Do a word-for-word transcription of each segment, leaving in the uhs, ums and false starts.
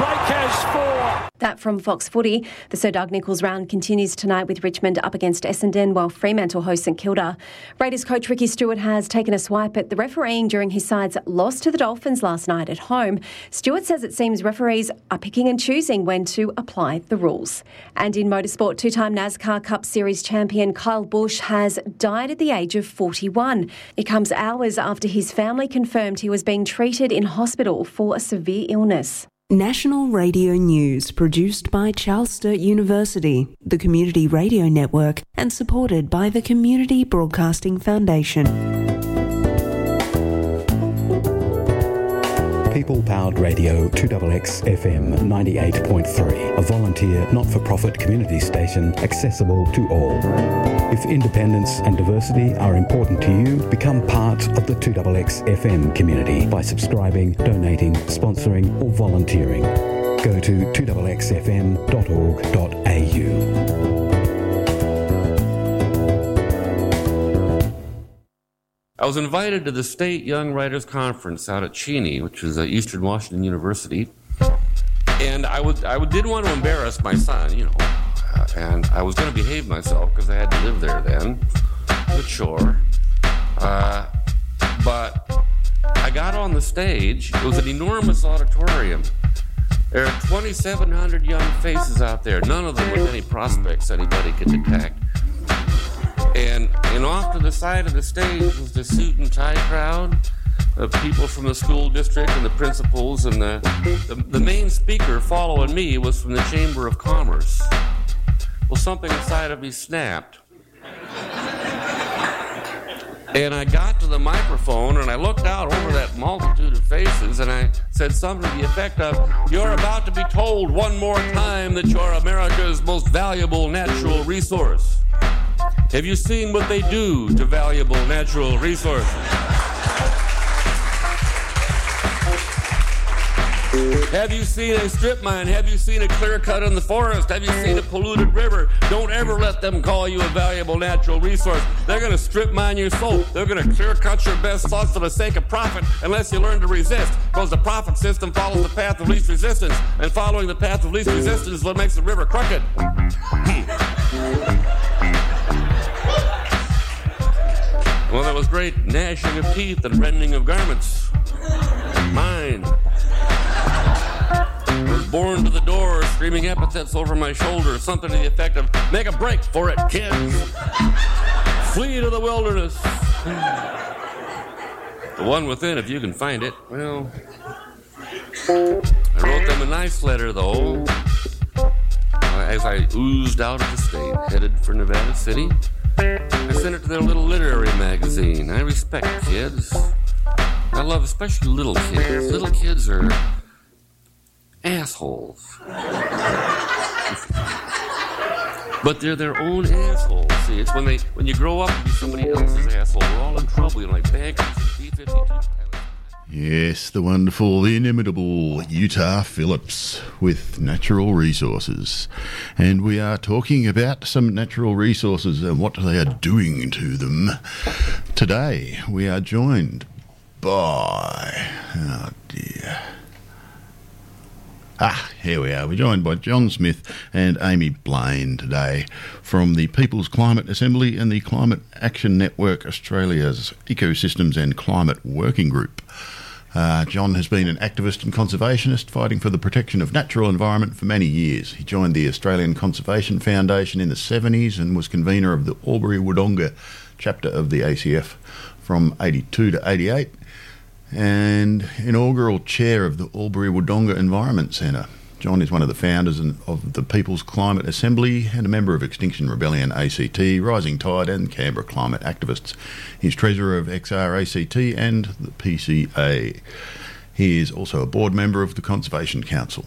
Breakers four. That from Fox Footy. The Sir Doug Nicholls round continues tonight with Richmond up against Essendon, while Fremantle host St Kilda. Raiders coach Ricky Stewart has taken a swipe at the refereeing during his side's loss to the Dolphins last night at home. Stewart says it seems referees are picking and choosing when to apply the rules. And in motorsport, two-time NASCAR Cup Series champion Kyle Busch has died at the age of forty-one. It comes hours after his family confirmed he was being treated in hospital for a severe illness. National Radio News, produced by Charles Sturt University, the Community Radio Network, and supported by the Community Broadcasting Foundation. People-powered radio two X X F M ninety-eight point three, a volunteer not-for-profit community station accessible to all. If independence and diversity are important to you, become part of the two X X F M community by subscribing, donating, sponsoring or volunteering. Go to two X X F M dot org dot A U. I was invited to the State Young Writers Conference out at Cheney, which is at Eastern Washington University, and I, would, I would, didn't want to embarrass my son, you know, uh, and I was going to behave myself because I had to live there then, but sure, uh, but I got on the stage. It was an enormous auditorium. There are twenty-seven hundred young faces out there, none of them with any prospects anybody could detect. And, and off to the side of the stage was the suit and tie crowd of people from the school district and the principals, and the, the, the main speaker following me was from the Chamber of Commerce. Well, something inside of me snapped. And I got to the microphone and I looked out over that multitude of faces and I said something to the effect of, "You're about to be told one more time that you're America's most valuable natural resource. Have you seen what they do to valuable natural resources? Have you seen a strip mine? Have you seen a clear cut in the forest? Have you seen a polluted river? Don't ever let them call you a valuable natural resource. They're going to strip mine your soul. They're going to clear cut your best thoughts for the sake of profit unless you learn to resist, because the profit system follows the path of least resistance, and following the path of least resistance is what makes the river crooked." Well, there was great gnashing of teeth and rending of garments. Mine. I was borne to the door, screaming epithets over my shoulder, something to the effect of, "Make a break for it, kids. Flee to the wilderness." The one within, if you can find it. Well, I wrote them a nice letter, though, as I oozed out of the state, headed for Nevada City. I sent it to their little literary magazine. I respect kids. I love especially little kids. Little kids are assholes. But they're their own assholes. See, it's when they when you grow up to be somebody else's asshole, we're all in trouble. You're like bankers and B fifty-two pilots. Yes, the wonderful, the inimitable Utah Phillips with Natural Resources. And we are talking about some natural resources and what they are doing to them. Today, we are joined by... Oh, dear. Ah, here we are. We're joined by John Smith and Amy Blaine today from the People's Climate Assembly and the Climate Action Network Australia's Ecosystems and Climate Working Group. Uh, John has been an activist and conservationist fighting for the protection of natural environment for many years. He joined the Australian Conservation Foundation in the seventies and was convener of the Albury-Wodonga chapter of the A C F from eighty-two to eighty-eight and inaugural chair of the Albury-Wodonga Environment Centre. John is one of the founders of the People's Climate Assembly and a member of Extinction Rebellion A C T, Rising Tide and Canberra Climate Activists. He's treasurer of X R A C T and the P C A. He is also a board member of the Conservation Council.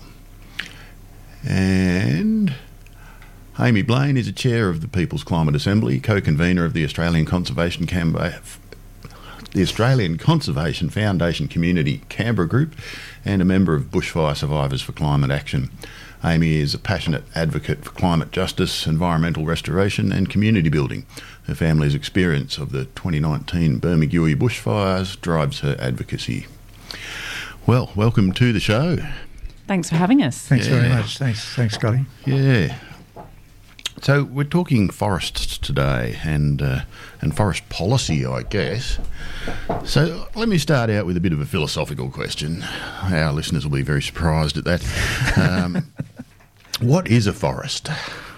And Amy Blaine is a chair of the People's Climate Assembly, co-convener of the Australian Conservation Canberra, the Australian Conservation Foundation Community Canberra Group, and a member of Bushfire Survivors for Climate Action. Amy is a passionate advocate for climate justice, environmental restoration and community building. Her family's experience of the twenty nineteen Bermagui bushfires drives her advocacy. Well, welcome to the show. Thanks for having us. Thanks Yeah. very much. Thanks, thanks, Scotty. Yeah. So we're talking forests today and uh, and forest policy, I guess. So let me start out with a bit of a philosophical question. Our listeners will be very surprised at that. Um, what is a forest?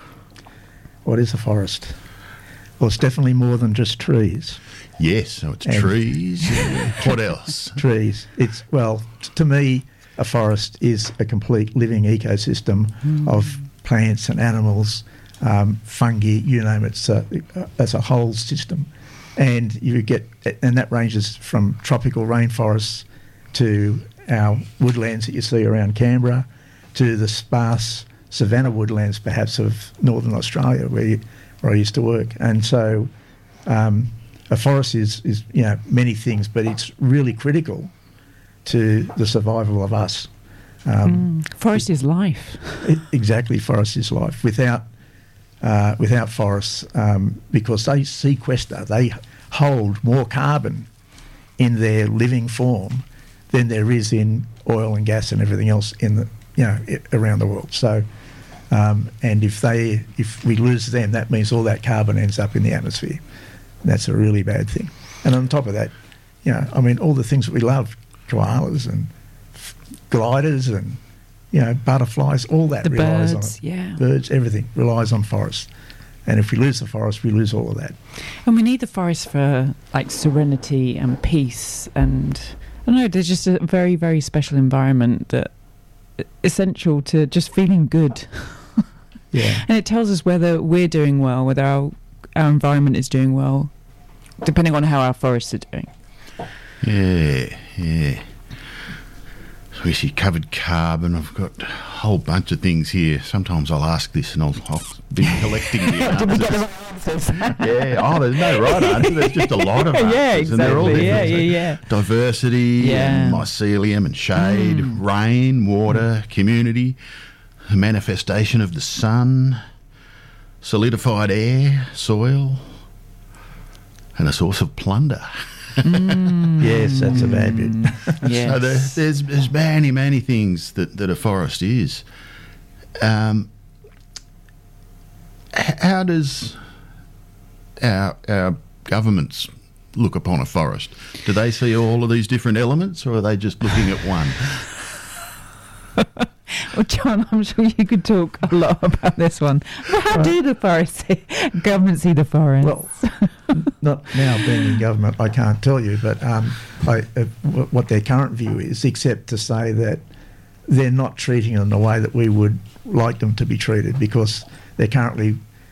What is a forest? Well, it's definitely more than just trees. Yes, so it's And- trees. Yeah. What else? Trees. It's, well, t- to me, a forest is a complete living ecosystem of plants and animals, um, fungi, you name it. It's a, it's a whole system. And you get, and that ranges from tropical rainforests to our woodlands that you see around Canberra, to the sparse savanna woodlands, perhaps, of northern Australia, where you, where I used to work. And so, um, a forest is, is, you know, many things, but it's really critical to the survival of us. Um, Mm. Forest is life. it, exactly, forest is life. Without uh, without forests, um, because they sequester, they hold more carbon in their living form than there is in oil and gas and everything else in the you know i around the world. So, um, and if they if we lose them, that means all that carbon ends up in the atmosphere. That's a really bad thing. And on top of that, you know, I mean, all the things that we love, koalas and f- gliders and, you know, butterflies, all that The relies birds, on it. yeah. Birds, everything relies on forests. And if we lose the forest, we lose all of that. And we need the forest for like serenity and peace, and I don't know, there's just a very, very special environment that essential to just feeling good. Yeah. And it tells us whether we're doing well, whether our our environment is doing well, depending on how our forests are doing. Yeah, yeah. So we see covered carbon. I've got a whole bunch of things here. Sometimes I'll ask this and I'll, I'll be collecting the answers. Yeah, oh, there's no right answer. There's just a lot of answers. Yeah, And they're all exactly. Yeah, different. yeah, So yeah. diversity, Yeah. and mycelium and shade, Mm. rain, water, community, the manifestation of the sun, solidified air, soil, and a source of plunder. Mm. Yes, that's a bad bit. Yes. So there, there's there's many many things that, that a forest is. Um, h- how does our our governments look upon a forest? Do they see all of these different elements, or are they just looking at one? Well, John, I'm sure you could talk a lot about this one. But how do the forest see, government see the forest? Well, not now being in government, I can't tell you, but um, I, uh, wh- what their current view is, except to say that they're not treating them the way that we would like them to be treated, because they're currently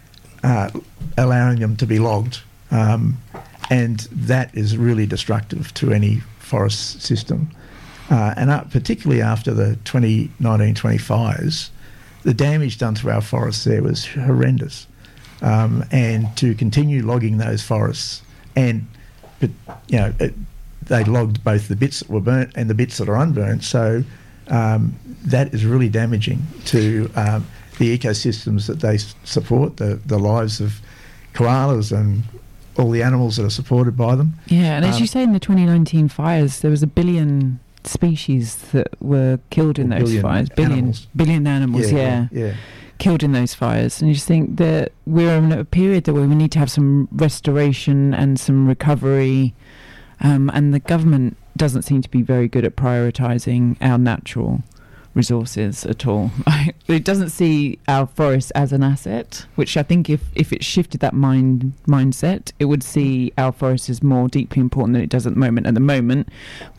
uh, allowing them to be logged, um, and that is really destructive to any forest system. Uh, and uh, particularly after the twenty nineteen twenty fires, the damage done to our forests there was horrendous. Um, and to continue logging those forests, and but, you know, it, they logged both the bits that were burnt and the bits that are unburnt. So um, that is really damaging to um, the ecosystems that they s- support, the the lives of koalas and all the animals that are supported by them. Yeah, and as Um, you say, in the twenty nineteen fires, there was a billion species that were killed in Or those billion fires. Billion, animals. billion animals, yeah, yeah. killed in those fires. And you just think that we're in a period that where we need to have some restoration and some recovery, um, and the government doesn't seem to be very good at prioritising our natural resources at all. It doesn't see our forest as an asset, which I think if, if it shifted that mind mindset, it would see our forest as more deeply important than it does at the moment. At the moment,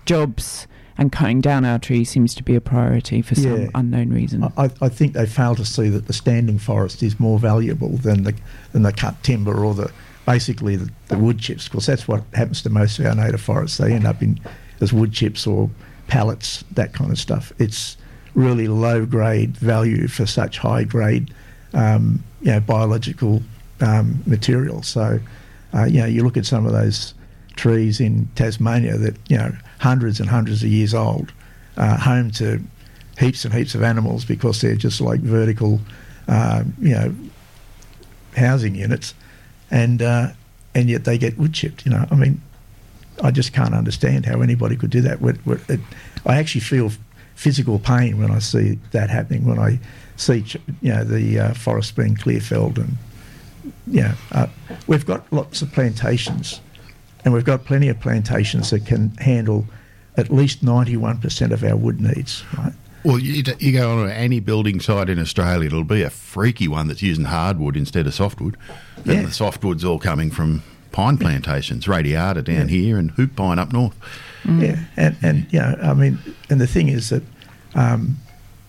jobs and cutting down our trees seems to be a priority for some Yeah. unknown reason. I, I think they fail to see that the standing forest is more valuable than the than the cut timber or the basically the, the wood chips, because that's what happens to most of our native forests. They end up in as wood chips or pallets, that kind of stuff. It's really low grade value for such high grade, um, you know, biological um, material. So, uh, you know, you look at some of those trees in Tasmania that, you know, hundreds and hundreds of years old, uh, home to heaps and heaps of animals because they're just like vertical, uh, you know, housing units, and uh, and yet they get wood chipped. You know, I mean, I just can't understand how anybody could do that. We're, we're, it, I actually feel physical pain when I see that happening, when I see, you know, the uh, forest being clear felled. And, you know, uh, we've got lots of plantations, and we've got plenty of plantations that can handle at least ninety-one percent of our wood needs, right? Well, you, you go on any building site in Australia, it'll be a freaky one that's using hardwood instead of softwood. And Yeah. the softwood's all coming from pine plantations, radiata down yeah. here and hoop pine up north. Mm. Yeah, and, and, you know, I mean, and the thing is that um,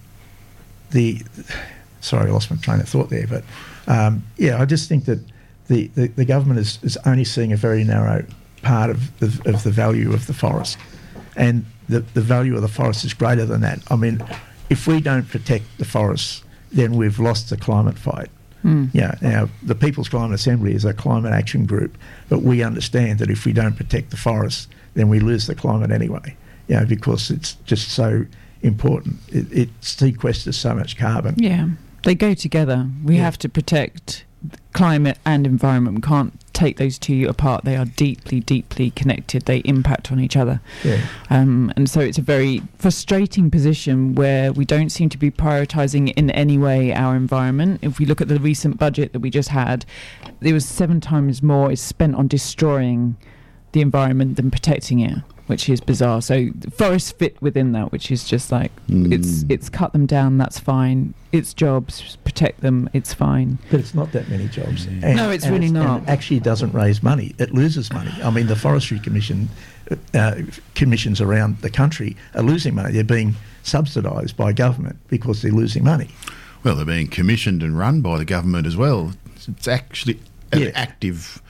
the... Sorry, I lost my train of thought there, but, um, yeah, I just think that the, the, the government is, is only seeing a very narrow part of the, of the value of the forest. And the, the value of the forest is greater than that. I mean, if we don't protect the forests, then we've lost the climate fight. Mm. Yeah. Now, the People's Climate Assembly is a climate action group, but we understand that if we don't protect the forests, then we lose the climate anyway. You know, because it's just so important. It, it sequesters so much carbon. Yeah, they go together. We Yeah. have to protect climate and environment. We can't take those two apart. They are deeply, deeply connected. They impact on each other. Yeah. Um, and so it's a very frustrating position where we don't seem to be prioritising in any way our environment. If we look at the recent budget that we just had, there was seven times more is spent on destroying the environment than protecting it, which is bizarre. So forests fit within that, which is just like, Mm. it's it's cut them down, that's fine. It's jobs, protect them, it's fine. But it's not that many jobs. And, No, it's and really not. And it actually doesn't raise money. It loses money. I mean, the Forestry Commission, uh, commissions around the country are losing money. They're being subsidised by government because they're losing money. Well, they're being commissioned and run by the government as well. It's actually an Yeah. active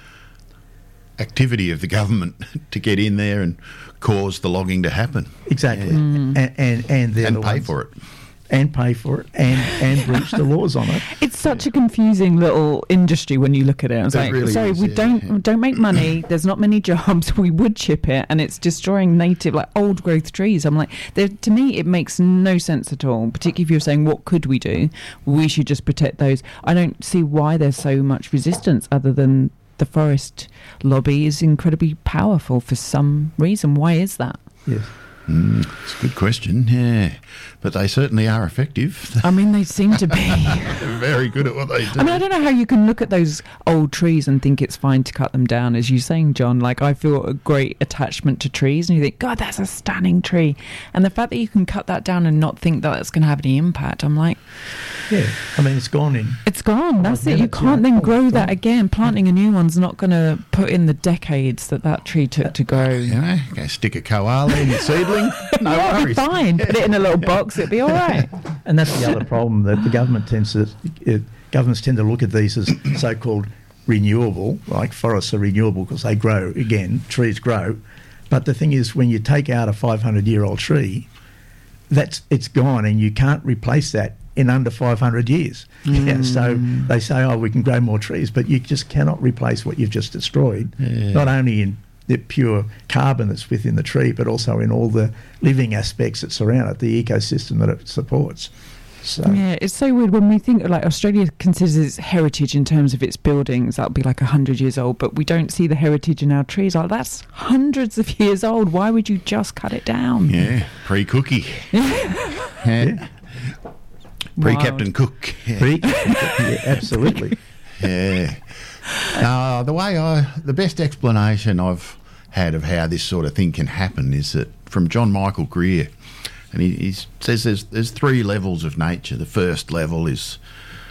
activity of the government to get in there and cause the logging to happen. Exactly. Yeah. And, and, and, they're And the pay ones- for it. And pay for it and, and breach the laws on it. It's such a confusing little industry when you look at it. It's It like, really sorry, is, we yeah, don't yeah. don't make money. There's not many jobs. We would chip it, and it's destroying native, like old growth trees. I'm like, there, to me, it makes no sense at all. Particularly if you're saying, what could we do? We should just protect those. I don't see why there's so much resistance, other than the forest lobby is incredibly powerful for some reason. Why is that? Yes. Mm, it's a good question, yeah. But they certainly are effective. I mean, they seem to be. They're very good at what they do. I mean, I don't know how you can look at those old trees and think it's fine to cut them down, as you're saying, John. Like, I feel a great attachment to trees, and you think, God, that's a stunning tree. And the fact that you can cut that down and not think that that's going to have any impact, I'm like, Yeah. I mean, it's gone in. it's gone. That's I've it. You never- can't yeah, then oh, grow it's that gone. again. Planting a new one's not going to put in the decades that that tree took to grow. You know, go stick a koala in your seedling. No Yeah, it'll be worries. fine. Put it in a little box. It'll be all right. And that's the other problem, that the government tends to, uh, governments tend to look at these as so-called renewable, like forests are renewable because they grow, again, trees grow. But the thing is, when you take out a five hundred year old tree, that's it's gone, and you can't replace that in under five hundred years. Yeah, so they say, oh, we can grow more trees, but you just cannot replace what you've just destroyed, Yeah. not only in the pure carbon that's within the tree, but also in all the living aspects that surround it, the ecosystem that it supports. So, Yeah, it's so weird when we think, like, Australia considers its heritage in terms of its buildings, that'll be like one hundred years old, but we don't see the heritage in our trees. Like, that's hundreds of years old. Why would you just cut it down? Yeah, pre-cookie. yeah. Pre-Captain Cook. Yeah. Pre- yeah, absolutely. Yeah. Uh, the way I, the best explanation I've had of how this sort of thing can happen is that from John Michael Greer, and he, he says there's there's three levels of nature. The first level is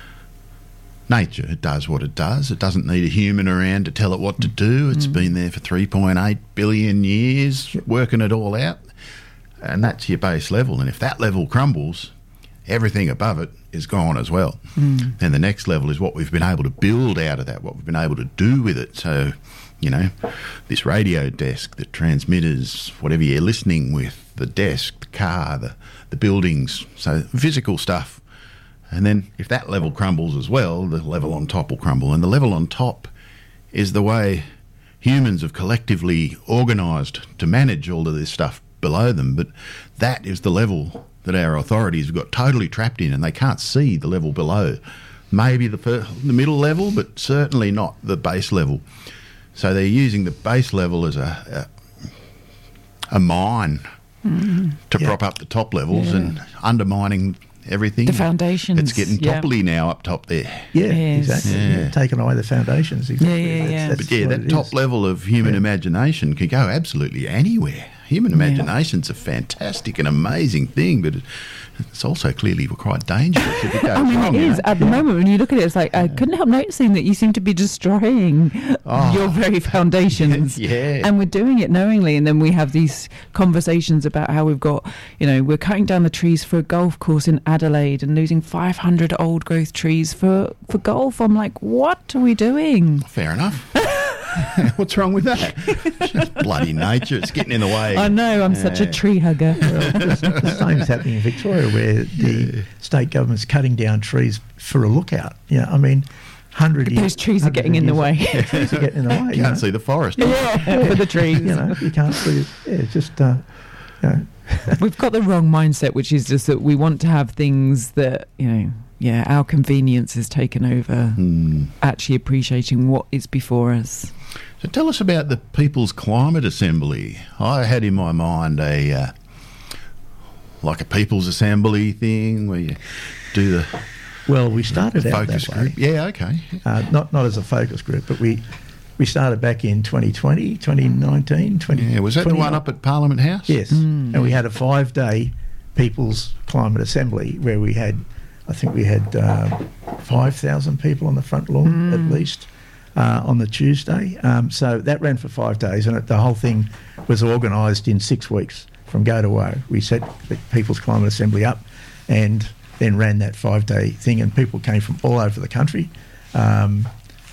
nature. It does what it does. It doesn't need a human around to tell it what to do. It's been there for three point eight billion years, working it all out, and that's your base level. And if that level crumbles, everything above it is gone as well. Mm. And the next level is what we've been able to build out of that, what we've been able to do with it. So, you know, this radio desk, the transmitters, whatever you're listening with, the desk, the car, the, the buildings, so physical stuff. And then if that level crumbles as well, the level on top will crumble. And the level on top is the way humans have collectively organised to manage all of this stuff below them. But that is the level that our authorities have got totally trapped in, and they can't see the level below. Maybe the, fir- the middle level, but certainly not the base level. So they're using the base level as a a, a mine mm. to Yeah. prop up the top levels Yeah. and undermining everything. The foundations. It's getting yeah. topply now up top there. Yeah, Yes. exactly. Yeah. Yeah. Taking away the foundations. Exactly. Yeah, yeah, That's- yeah. that's But yeah, what that it top is. level of human Yeah. imagination can go absolutely anywhere. Human Yeah. imagination's a fantastic and amazing thing, but it's also clearly quite dangerous if it goes I mean, wrong. it you is. know? At the moment, when you look at it, it's like, I couldn't help noticing that you seem to be destroying Oh. your very foundations. Yeah. And we're doing it knowingly. And then we have these conversations about how we've got, you know, we're cutting down the trees for a golf course in Adelaide and losing five hundred old growth trees for, for golf. I'm like, what are we doing? Fair enough. What's wrong with that? It's just bloody nature. It's getting in the way. I know, I'm such a Yeah. tree hugger. Well, the, the same's happening in Victoria, where the state government's cutting down trees for a lookout. You know, I mean, hundred years. Those trees are hundred getting in the years- way. Yeah, trees are getting in the way. You you can't know. see the forest. Yeah, for the trees. You know, you can't see it. Yeah, it's just, uh, you know. We've got the wrong mindset, which is just that we want to have things that, you know, yeah, our convenience is taken over, Hmm. actually appreciating what is before us. So tell us about the People's Climate Assembly. I had in my mind a uh, like a People's Assembly thing where you do the Well, we started out focus that group. way. Yeah, okay. Uh, not not as a focus group, but we we started back in twenty twenty, twenty nineteen, twenty Yeah, was that the one up at Parliament House? Yes, and we had a five-day People's Climate Assembly where we had, I think we had uh, five thousand people on the front lawn at least uh, on the Tuesday. Um, so that ran for five days, and it, the whole thing was organised in six weeks from go to woe. We set the People's Climate Assembly up, and then ran that five-day thing, and people came from all over the country. Um,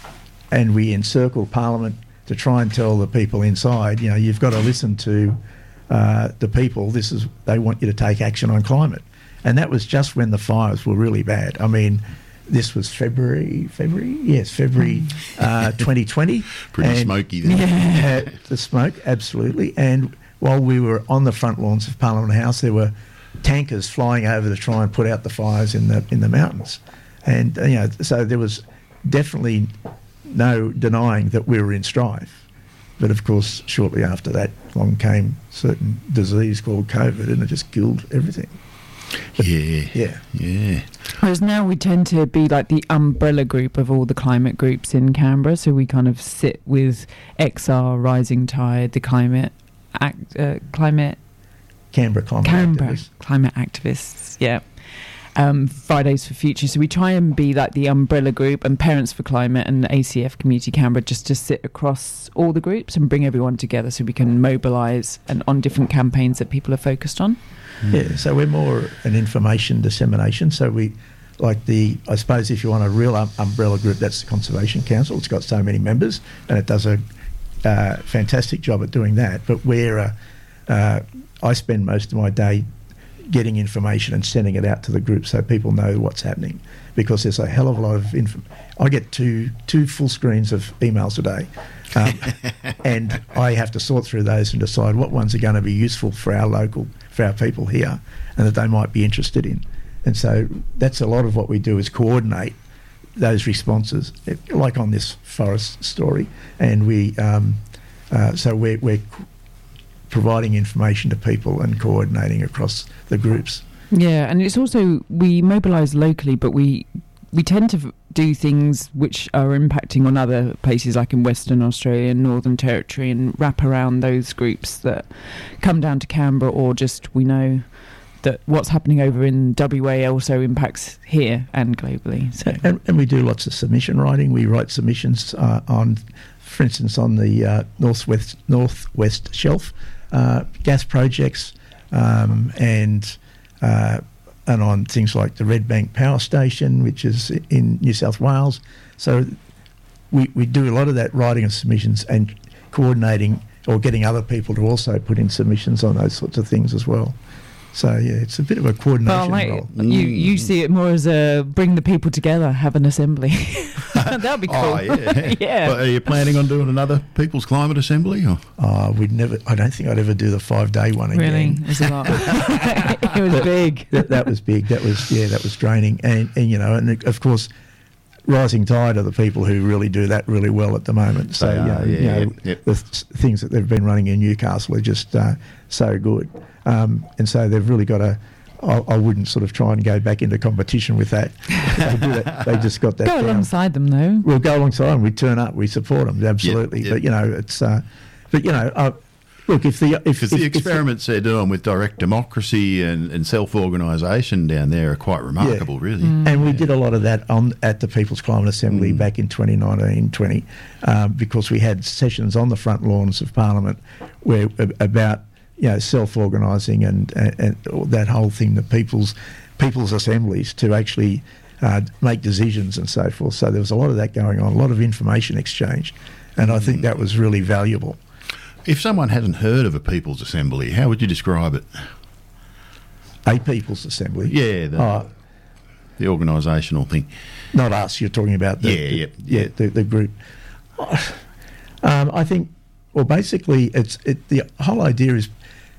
and we encircled Parliament to try and tell the people inside, you know, you've got to listen to uh, the people. This is, they want you to take action on climate. And that was just when the fires were really bad. I mean, this was February, February? Yes, February uh, twenty twenty. Pretty And- smoky then. uh, the smoke, absolutely. And while we were on the front lawns of Parliament House, there were tankers flying over to try and put out the fires in the in the mountains. And, uh, you know, so there was definitely no denying that we were in strife. But of course, shortly after that, along came certain disease called COVID, and it just killed everything. Yeah. Yeah. Yeah. Whereas now we tend to be like the umbrella group of all the climate groups in Canberra. So we kind of sit with X R, Rising Tide, the climate, act, uh, climate, Canberra climate Canberra activists. climate activists. Yeah. Um, Fridays for Future. So we try and be like the umbrella group, and Parents for Climate and A C F Community Canberra, just to sit across all the groups and bring everyone together so we can mobilise and on different campaigns that people are focused on. Yeah, so we're more an information dissemination. So we, like the, I suppose if you want a real um, umbrella group, that's the Conservation Council. It's got so many members, and it does a uh, fantastic job at doing that. But we're, uh, uh, I spend most of my day getting information and sending it out to the group so people know what's happening, because there's a hell of a lot of info. I get two two full screens of emails a day, um, and I have to sort through those and decide what ones are going to be useful for our local, for our people here, and that they might be interested in. And so that's a lot of what we do, is coordinate those responses, like on this forest story. And we, um, uh, so we're, we're providing information to people and coordinating across the groups. Yeah, and it's also, we mobilise locally, but we we tend to do things which are impacting on other places, like in Western Australia and Northern Territory, and wrap around those groups that come down to Canberra, or just we know that what's happening over in W A also impacts here and globally. So And, and we do lots of submission writing. We write submissions uh, on, for instance, on the uh, northwest northwest shelf, uh, gas projects, um, and uh, and on things like the Red Bank Power Station, which is in New South Wales. So we we do a lot of that writing of submissions and coordinating, or getting other people to also put in submissions on those sorts of things as well. So yeah, it's a bit of a coordination well, like, role. you you see it more as a bring the people together, have an assembly. That'd be cool. Oh, yeah. Yeah. But are you planning on doing another People's Climate Assembly? Or? Uh, we'd never. I don't think I'd ever do the five day one again. Really, it was a lot. It was big. that, that was big. That was yeah, that was draining, and and you know, and of course, rising tide are the people who really do that really well at the moment. So, They you are, know, yeah, you know yep, yep. the th- things that they've been running in Newcastle are just uh, so good. Um, and so they've really got a... I, I wouldn't sort of try and go back into competition with that. They, do it, they just got that Go down. alongside them, though. We'll go alongside them. We turn up. We support them, absolutely. Yep, yep. But, you know, it's... Uh, but, you know... Uh, Look, if the if, Because if, the if experiments they're doing with direct democracy and, and self-organisation down there are quite remarkable, really. Mm. And we did a lot of that on at the People's Climate Assembly Mm. back in twenty nineteen twenty, um, because we had sessions on the front lawns of Parliament where about you know self-organising and, and, and that whole thing, the people's people's assemblies to actually uh, make decisions and so forth. So there was a lot of that going on, a lot of information exchange, and I think that was really valuable. If someone hasn't heard of a People's Assembly, how would you describe it? A People's Assembly. Yeah, the, Oh, the organisational thing. not us. You're talking about the Yeah, the, yep, yeah, yeah. the, the group. Um, I think, well, basically, it's it, the whole idea is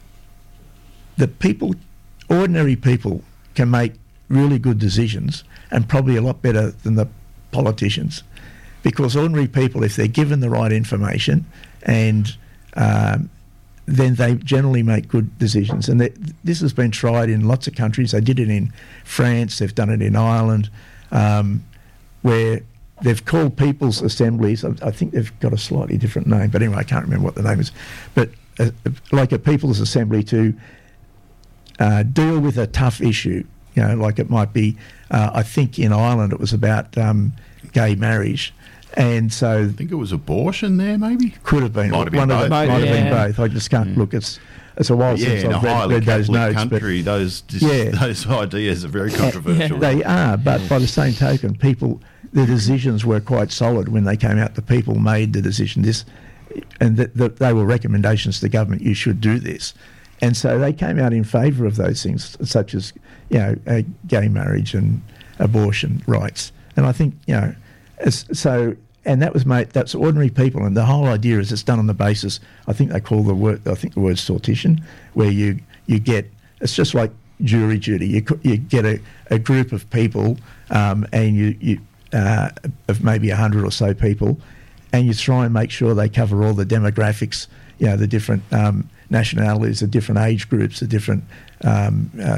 that people, ordinary people, can make really good decisions and probably a lot better than the politicians, because ordinary people, if they're given the right information and um, then they generally make good decisions. And they, this has been tried in lots of countries. They did it in France, they've done it in Ireland, um, where they've called people's assemblies. I, I think they've got a slightly different name, but anyway, I can't remember what the name is. But uh, like a people's assembly to uh, deal with a tough issue, you know, like it might be, uh, I think in Ireland it was about um, gay marriage. And so I think it was abortion there, maybe? could have been Might have been one of both. the, might Both, have been yeah. both. I just can't look. It's it's a while Yeah, since in a I've read, highly read those Catholic notes. country, those, dis- Yeah. those ideas are very controversial. But they are. But by the same token, people, the decisions were quite solid when they came out. The people made the decision. This, and that the, they were recommendations to the government. You should do this, and so they came out in favour of those things, such as you know, uh, gay marriage and abortion rights. And I think you know, as, so. And that was made. That's ordinary people, and the whole idea is it's done on the basis. I think they call the word. I think the word sortition, where you you get. It's just like jury duty. You co- you get a, a group of people, um, and you you uh, of maybe a hundred or so people, and you try and make sure they cover all the demographics. You know, the different um, nationalities, the different age groups, the different. Um, uh,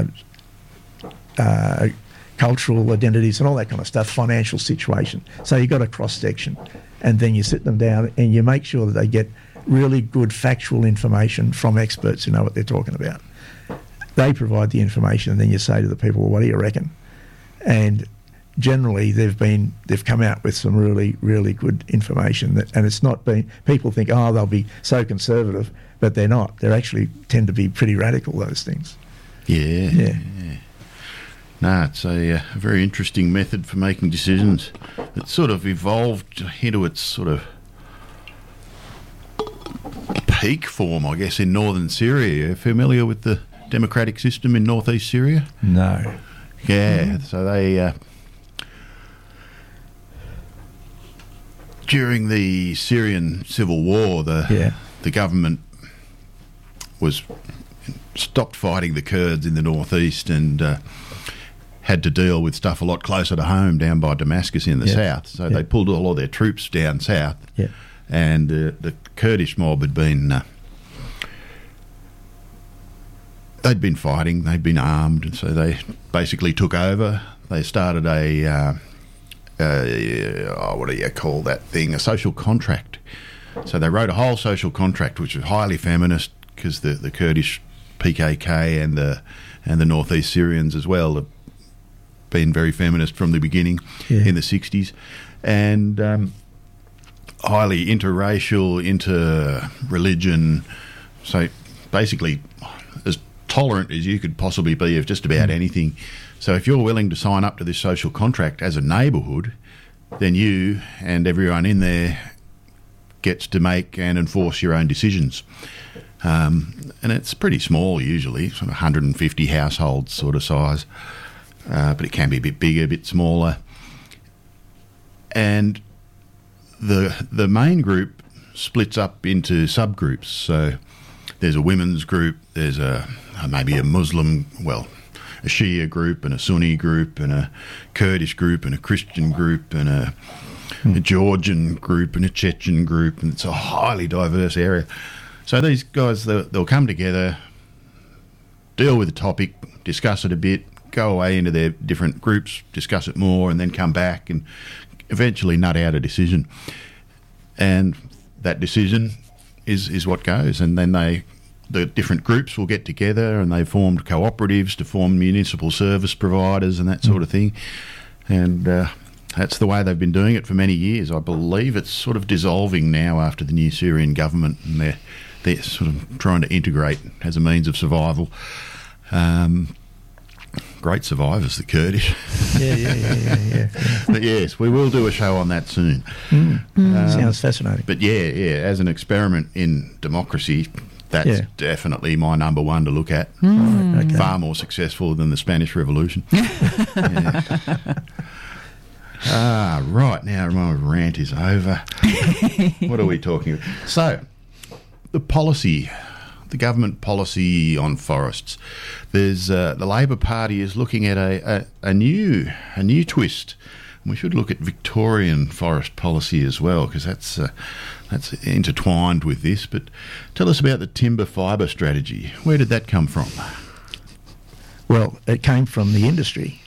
uh, cultural identities and all that kind of stuff, financial situation. So you've got a cross-section, and then you sit them down and you make sure that they get really good factual information from experts who know what they're talking about. They provide the information, and then you say to the people, well, what do you reckon? And generally they've been they've come out with some really, really good information, that, and it's not been, people think, oh, they'll be so conservative, but they're not. They actually tend to be pretty radical, those things. Yeah. Yeah. yeah. No, it's a, uh, a very interesting method for making decisions. It's sort of evolved into its sort of peak form, I guess, in northern Syria. Are you familiar with the democratic system in northeast Syria? No. Yeah, so they... Uh, during the Syrian civil war, the Yeah. the government was stopped fighting the Kurds in the northeast and... Uh, had to deal with stuff a lot closer to home down by Damascus in the Yeah. south. So Yeah. they pulled all of their troops down south. Yeah. And uh, the Kurdish mob had been... Uh, they'd been fighting, they'd been armed, and so they basically took over. They started a... Uh, uh, oh, what do you call that thing? A social contract. So they wrote a whole social contract, which was highly feminist, because the, the Kurdish P K K and the and the northeast Syrians as well have been very feminist from the beginning Yeah. in the sixties, and um, highly interracial, inter-religion, so basically as tolerant as you could possibly be of just about anything. So if you're willing to sign up to this social contract as a neighbourhood, then you and everyone in there gets to make and enforce your own decisions. Um, and it's pretty small usually, sort of one hundred fifty households sort of size. Uh, but it can be a bit bigger, a bit smaller. And the the main group splits up into subgroups. So there's a women's group, there's a maybe a Muslim, well, a Shia group and a Sunni group and a Kurdish group and a Christian group and a, mm. a Georgian group and a Chechen group, and it's a highly diverse area. So these guys, they'll, they'll come together, deal with the topic, discuss it a bit, go away into their different groups, discuss it more, and then come back and eventually nut out a decision. And that decision is is what goes. And then they, the different groups will get together and they formed cooperatives to form municipal service providers and that sort of thing. And uh, that's the way they've been doing it for many years. I believe it's sort of dissolving now after the new Syrian government, and they're, they're sort of trying to integrate as a means of survival. Um, great survivors, the Kurdish. Yeah, yeah, yeah, yeah, yeah. But yes, we will do a show on that soon. Mm. Um, Sounds fascinating. But yeah, yeah, as an experiment in democracy, that's Yeah. definitely my number one to look at. Right, okay. Far more successful than the Spanish Revolution. Yeah. Ah, right, now my rant is over. What are we talking about? So, the policy, the government policy on forests. There's uh, the Labor Party is looking at a, a, a new a new twist. We should look at Victorian forest policy as well, because that's uh, that's intertwined with this. But tell us about the timber fibre strategy. Where did that come from? Well, it came from the industry.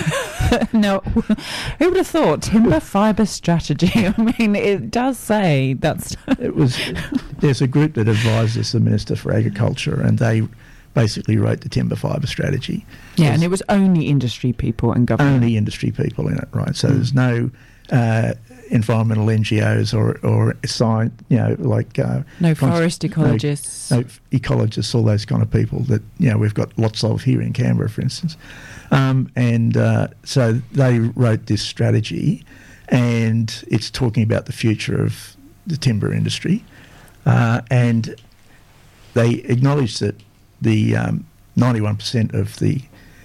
No, who would have thought timber fibre strategy? I mean, it does say that's. It was. There's a group that advises the Minister for Agriculture, and they basically wrote the timber fibre strategy. Yeah, There's and it was only industry people and government. only industry people in it, right? So Mm. there's no uh, environmental N G Os or or science, you know, like uh, No cons- forest ecologists. no, no ecologists, all those kind of people that you know we've got lots of here in Canberra, for instance. Um, and uh, so they wrote this strategy, and it's talking about the future of the timber industry, uh, and they acknowledge that the um, ninety-one percent of the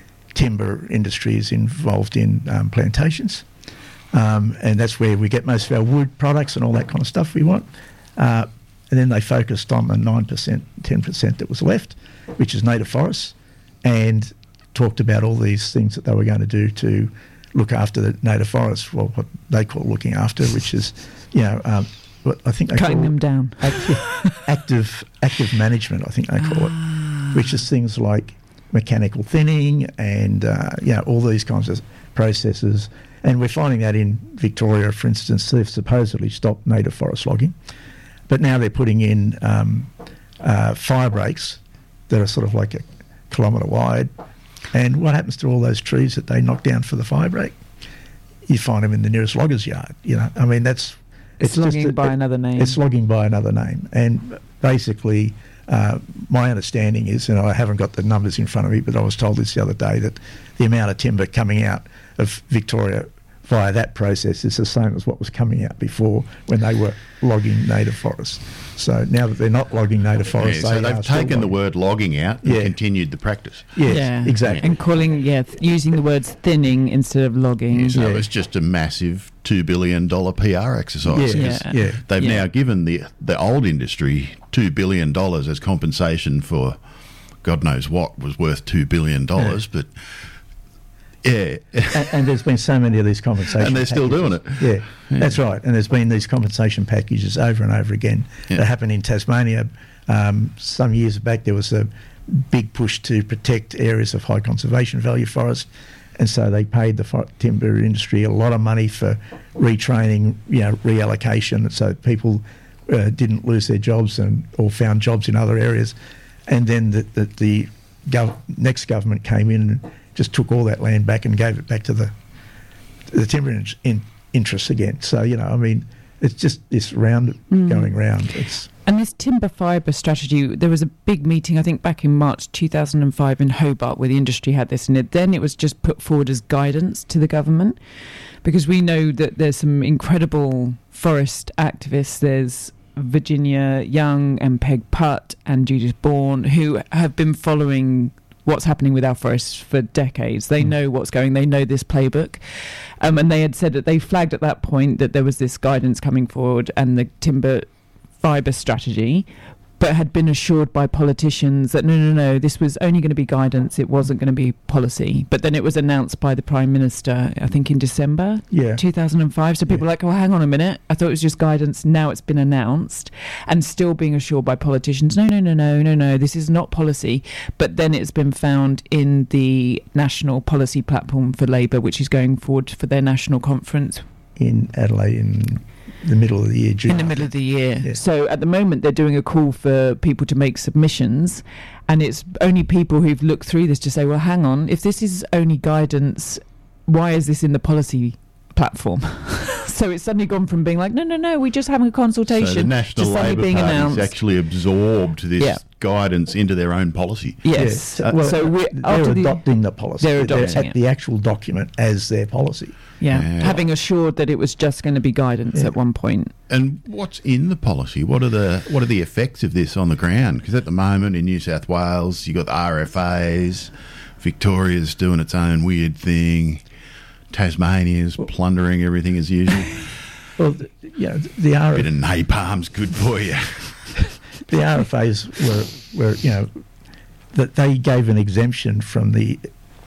timber industry is involved in um, plantations, um, and that's where we get most of our wood products and all that kind of stuff we want. Uh, and then they focused on the nine percent, ten percent that was left, which is native forests, and talked about all these things that they were going to do to look after the native forests, well, what they call looking after, which is, you know, um, what I think they Cutting call them down. active, active, active management, I think they call it, which is things like mechanical thinning and, uh, you know, all these kinds of processes. And we're finding that in Victoria, for instance, they've supposedly stopped native forest logging, but now they're putting in um, uh, fire breaks that are sort of like a kilometre wide. And what happens to all those trees that they knock down for the fire break? You find them in the nearest logger's yard. You know, I mean, that's It's, just logging a- by it- another name. It's logging by another name, and basically, uh, my understanding is, and I haven't got the numbers in front of me, but I was told this the other day that the amount of timber coming out of Victoria via that process is the same as what was coming out before when they were logging native forests. So now that they're not logging native Yeah, forests, so they they've are still taken the logging. word logging out and Yeah. continued the practice. Yes, yeah, exactly. And calling, yeah, th- using the words thinning instead of logging. Yeah, so Yeah. it's just a massive two billion dollars P R exercise. Yeah, 'cause Yeah. yeah. They've Yeah. now given the the old industry two billion dollars as compensation for God knows what was worth two billion dollars, but yeah, and, and there's been so many of these compensation and they're still doing it. Yeah, that's right. And there's been these compensation packages over and over again Yeah. that happened in Tasmania. Um, some years back, there was a big push to protect areas of high conservation value forest, and so they paid the fo- timber industry a lot of money for retraining, you know, reallocation, so people uh, didn't lose their jobs and or found jobs in other areas. And then the the, the gov- next government came in and just took all that land back and gave it back to the the timber in, in, interests again. So, you know, I mean, it's just this round Mm. going round. It's And this timber fibre strategy, there was a big meeting, I think, back in March two thousand five in Hobart where the industry had this, and it, then it was just put forward as guidance to the government, because we know that there's some incredible forest activists. There's Virginia Young and Peg Putt and Judith Bourne, who have been following what's happening with our forests for decades. They Mm. know what's going, they know this playbook. Um, and they had said that they flagged at that point that there was this guidance coming forward and the timber fibre strategy, but had been assured by politicians that no, no, no, this was only going to be guidance, it wasn't going to be policy. But then it was announced by the Prime Minister, I think in December Yeah. two thousand five. So people Yeah. were like, oh, hang on a minute, I thought it was just guidance, now it's been announced, and still being assured by politicians, no, no, no, no, no, no, this is not policy. But then it's been found in the National Policy Platform for Labour, which is going forward for their national conference In Adelaide in the middle of the year, June. in the middle of the year. Yeah. So at the moment they're doing a call for people to make submissions, and it's only people who've looked through this to say, well, hang on, if this is only guidance, why is this in the policy platform? So it's suddenly gone from being like, no, no, no, we're just having a consultation, So the National to suddenly Labor being Party's announced. actually absorbed this Yeah. guidance into their own policy. Yes. Yeah. Well, so we're they're after the, adopting the policy. They're adopting at it. the actual document as their policy. yeah, Yeah. having assured that it was just going to be guidance Yeah. at one point. And what's in the policy? What are the what are the effects of this on the ground? Because at the moment in New South Wales, you've got the R F As, Victoria's doing its own weird thing, Tasmania's plundering everything as usual. Well, the, you know, the R Bit of napalm's good for you. the R F As were, were, you know, that they gave an exemption from the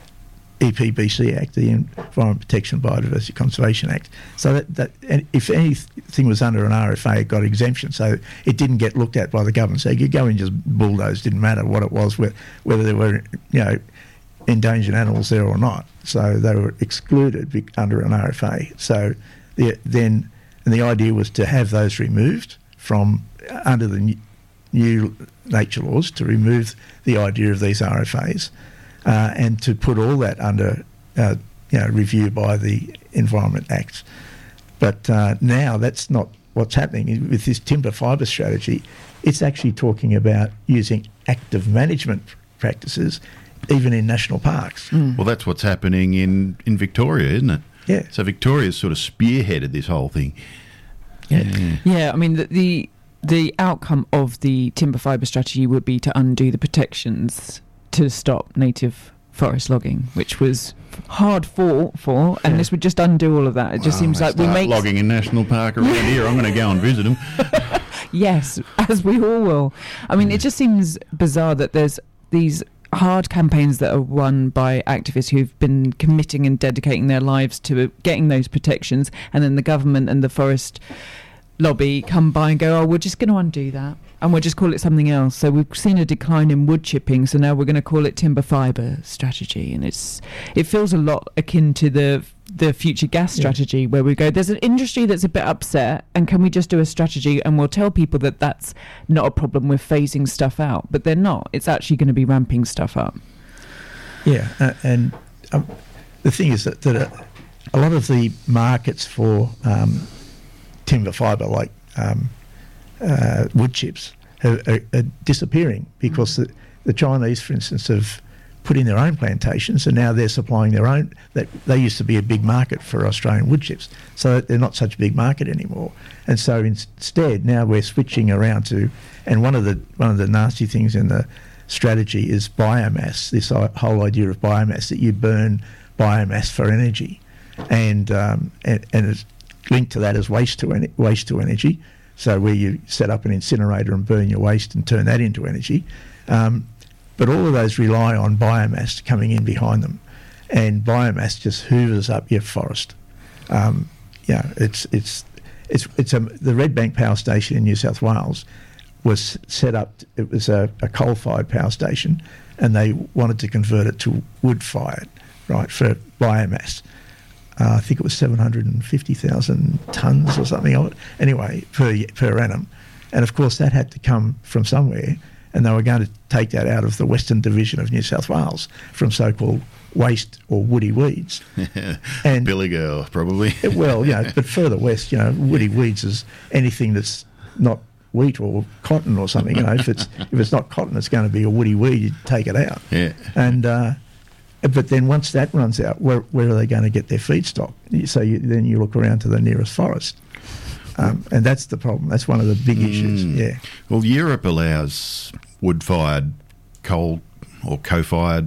E P B C Act, the Environment Protection Biodiversity Conservation Act. So that, that and if anything was under an R F A, it got exemption. So it didn't get looked at by the government. So you could go and just bulldoze. Didn't matter what it was, whether there were, you know, endangered animals there or not. So they were excluded under an R F A. So the, then, and the idea was to have those removed from under the new, new nature laws, to remove the idea of these R F As. Uh, and to put all that under, uh, you know, review by the Environment Act. But uh, now that's not what's happening with this timber fibre strategy. It's actually talking about using active management practices, even in national parks. Mm. Well, that's what's happening in, in Victoria, isn't it? Yeah. So Victoria's sort of spearheaded this whole thing. Yeah. Yeah, I mean, the, the the outcome of the timber fibre strategy would be to undo the protections to stop native forest logging, which was hard fought for, and Yeah. this would just undo all of that. It just Well, seems they like we start make logging in National Park around here. I'm going to go and visit them. yes, as we all will. I mean, it just seems bizarre that there's these hard campaigns that are run by activists who've been committing and dedicating their lives to getting those protections, and then the government and the forest lobby come by and go, oh, we're just going to undo that, and we'll just call it something else. So we've seen a decline in wood chipping, so now we're going to call it timber fibre strategy. And it's it feels a lot akin to the the future gas Yeah. strategy, where we go, there's an industry that's a bit upset, and can we just do a strategy and we'll tell people that that's not a problem, we're phasing stuff out. But they're not. It's actually going to be ramping stuff up. Yeah, uh, and um, the thing is that, that a, a lot of the markets for um, timber fibre, like um, uh, wood chips, are, are, are disappearing because the, the Chinese, for instance, have put in their own plantations, and now they're supplying their own. That they used to be a big market for Australian wood chips, so they're not such a big market anymore. And so instead, now we're switching around to, and one of the one of the nasty things in the strategy is biomass. This whole idea of biomass, that you burn biomass for energy, and um, and, and it's linked to that as waste to en- waste to energy. So where you set up an incinerator and burn your waste and turn that into energy. Um, But all of those rely on biomass coming in behind them, and biomass just hoovers up your forest. Um, yeah, it's it's it's it's a, the Redbank Power Station in New South Wales was set up. It was a, a coal-fired power station, and they wanted to convert it to wood-fired, right, for biomass. Uh, I think it was seven hundred fifty thousand tonnes or something of it. Anyway, per per annum, and of course that had to come from somewhere. And they were going to take that out of the Western Division of New South Wales from so-called waste or woody weeds. And Billy Girl, probably. it- well, you know, but further west, you know, woody weeds is anything that's not wheat or cotton or something. You know, if it's if it's not cotton, it's going to be a woody weed. You take it out. Yeah. And uh, but then once that runs out, where where are they going to get their feedstock? So you, then you look around to the nearest forest. Um, and that's the problem. That's one of the big issues. Mm. Yeah. Well, Europe allows wood-fired, coal or co-fired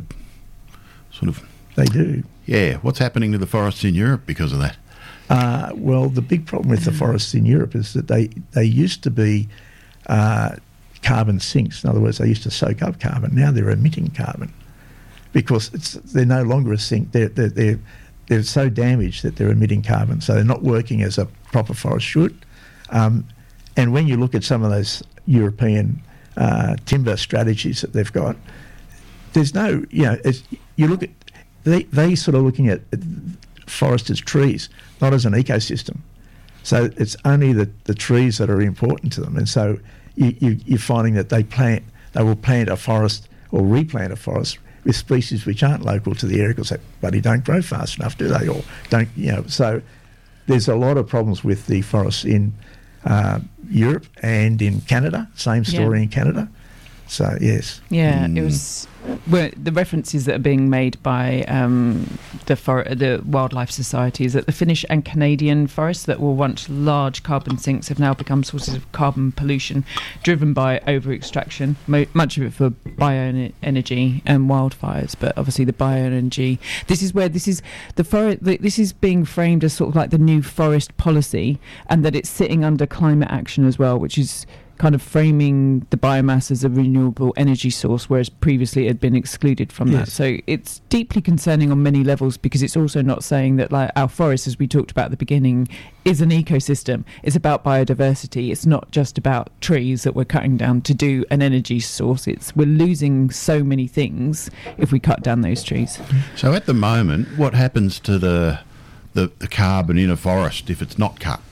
sort of... They do. Yeah, what's happening to the forests in Europe because of that? Uh, well, the big problem with the forests in Europe is that they, they used to be uh, carbon sinks. In other words, they used to soak up carbon. Now they're emitting carbon because it's, they're no longer a sink. They're, they're, they're, they're so damaged that they're emitting carbon. So they're not working as a proper forest should. Um, and when you look at some of those European uh, timber strategies that they've got, there's no, you know, it's, you look at, they, they sort of looking at forest as trees, not as an ecosystem. So it's only the, the trees that are important to them. And so you, you, you're finding that they plant, they will plant a forest or replant a forest with species which aren't local to the area because they bloody don't grow fast enough, do they? Or don't, you know, so there's a lot of problems with the forests in uh, Europe and in Canada. Same story yeah. in Canada. So, yes. Yeah, Mm. it was well, the references that are being made by um, the for, the wildlife societies that the Finnish and Canadian forests that were once large carbon sinks have now become sources of carbon pollution driven by over-extraction, mo- much of it for bioenergy and wildfires, but obviously the bioenergy. This is where this is the forest. This is being framed as sort of like the new forest policy, and that it's sitting under climate action as well, which is kind of framing the biomass as a renewable energy source, whereas previously it had been excluded from yes. that. So it's deeply concerning on many levels, because it's also not saying that, like, our forest, as we talked about at the beginning, is an ecosystem. It's about biodiversity. It's not just about trees that we're cutting down to do an energy source. It's we're losing so many things if we cut down those trees. So at the moment, what happens to the the, the carbon in a forest if it's not cut?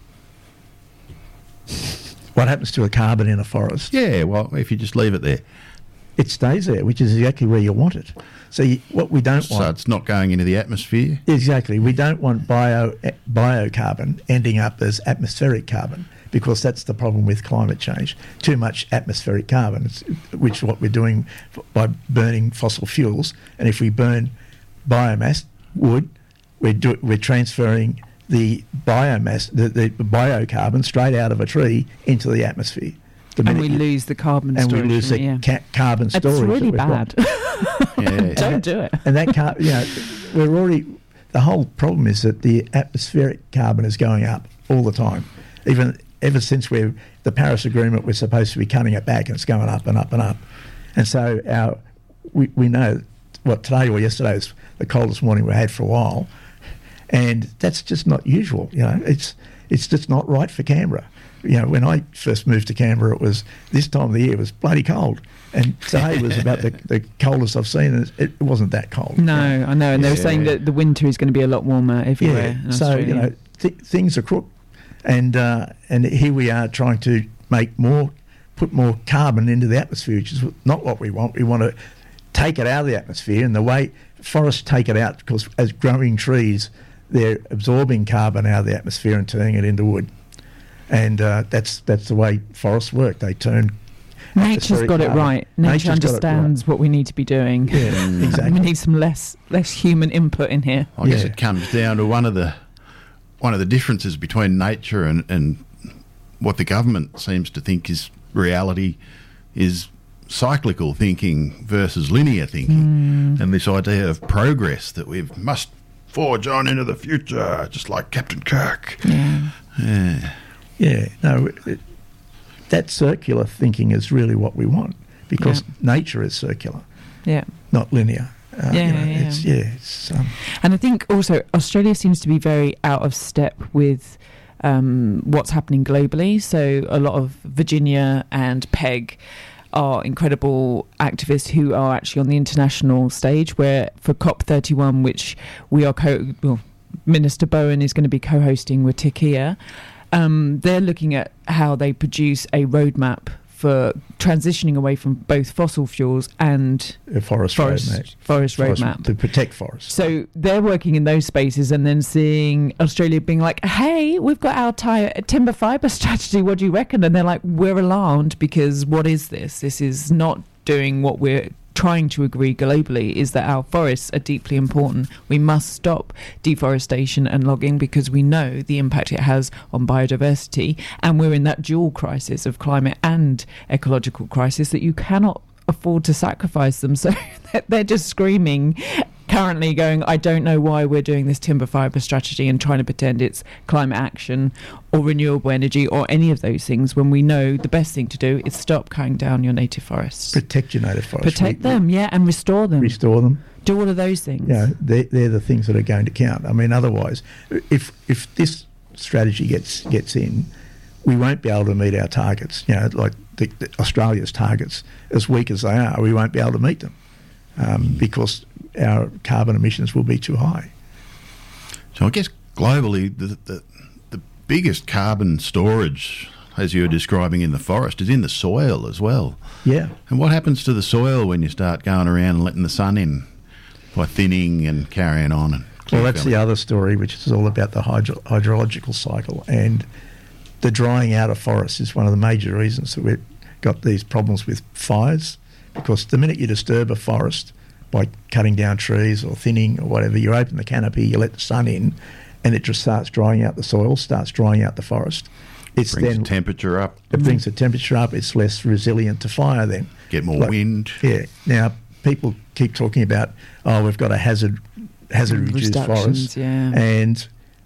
What happens to a carbon in a forest? Yeah, well, if you just leave it there. It stays there, which is exactly where you want it. So you, what we don't So want... it's not going into the atmosphere? Exactly. We don't want bio biocarbon ending up as atmospheric carbon, because that's the problem with climate change. Too much atmospheric carbon, which is what we're doing by burning fossil fuels. And if we burn biomass, wood, we're, do, we're transferring the biomass, the, the biocarbon straight out of a tree into the atmosphere. The And we lose the carbon and storage. we lose the yeah. ca- carbon storage. It's really that we've got. bad. Yeah. Don't do it. And that car, you know, we're already. The whole problem is that the atmospheric carbon is going up all the time. Even ever since we're the Paris Agreement, we're supposed to be cutting it back, and it's going up and up and up. And so our we we know what today or yesterday was the coldest morning we had for a while, and that's just not usual. You know, it's it's just not right for Canberra. You know, when I first moved to Canberra, it was this time of the year it was bloody cold, and today was about the, the coldest I've seen, and it, it wasn't that cold. No, I know, and they were Yeah. saying that the winter is going to be a lot warmer everywhere. Yeah, in so Australia. you know th- things are crooked, and uh, and here we are trying to make more, put more carbon into the atmosphere, which is not what we want. We want to take it out of the atmosphere, and the way forests take it out, because as growing trees, they're absorbing carbon out of the atmosphere and turning it into wood. And uh, that's that's the way forests work. They turn. Nature's got it carbon. right. Nature Nature's got it understands what we need to be doing. Yeah, We exactly. need some less less human input in here. I guess Yeah. it comes down to one of the one of the differences between nature and, and what the government seems to think is reality is cyclical thinking versus linear thinking, Mm. and this idea of progress that we must forge on into the future, just like Captain Kirk. Yeah. Yeah. Yeah, no, it, it, that circular thinking is really what we want, because Yeah. nature is circular, Yeah. not linear. Uh, Yeah, you know, yeah, It's, yeah. yeah it's, um, And I think also Australia seems to be very out of step with um, what's happening globally. So a lot of Virginia and PEG are incredible activists who are actually on the international stage, where for COP thirty-one, which we are co well, Minister Bowen is going to be co-hosting with Tikia, um, they're looking at how they produce a roadmap for transitioning away from both fossil fuels and a forest, forest roadmap. forest Forest- roadmap. to protect forests. So they're working in those spaces, and then seeing Australia being like, hey, we've got our tire, timber fibre strategy, what do you reckon? And they're like, we're alarmed, because what is this? This is not doing what we're trying to agree globally, is that our forests are deeply important. We must stop deforestation and logging, because we know the impact it has on biodiversity, and we're in that dual crisis of climate and ecological crisis that you cannot afford to sacrifice them. So they're just screaming, currently going, I don't know why we're doing this timber fibre strategy and trying to pretend it's climate action or renewable energy or any of those things, when we know the best thing to do is stop cutting down your native forests. Protect your native forests. Protect them, yeah, and restore them. Restore them. Do all of those things. Yeah, they're, they're the things that are going to count. I mean, otherwise, if if this strategy gets gets in, we won't be able to meet our targets. You know, like the, the Australia's targets, as weak as they are, we won't be able to meet them um, because our carbon emissions will be too high. So I guess globally, the, the the biggest carbon storage, as you were describing in the forest, is in the soil as well. Yeah. And what happens to the soil when you start going around and letting the sun in by thinning and carrying on? And well, that's the other story, which is all about the hydro- hydrological cycle. And the drying out of forests is one of the major reasons that we've got these problems with fires, because the minute you disturb a forest by cutting down trees or thinning or whatever, you open the canopy, you let the sun in, and it just starts drying out the soil, starts drying out the forest. It's brings then the temperature up. It brings the temperature up. It's less resilient to fire then. Get more like, wind. Yeah. Now, people keep talking about, oh, we've got a hazard hazard reduced forest. Yeah. And